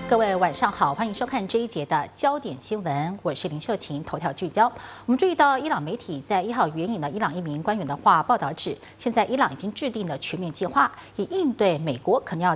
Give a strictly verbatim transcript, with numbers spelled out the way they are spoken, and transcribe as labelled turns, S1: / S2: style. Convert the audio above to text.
S1: 各位晚上好，欢迎收看这一节的焦点新闻，我是林秀琴。头条聚焦，我们注意到伊朗媒体在一号援引了伊朗一名官员的话，报道指，现在伊朗已经制定了全面计划，以应对美国可能要